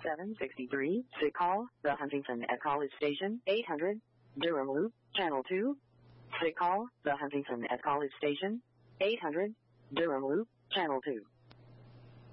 763. Sick call, the Huntington at College Station, 800. Durham Loop, Channel 2. Sick call, the Huntington at College Station, 800. Durham Loop, Channel 2.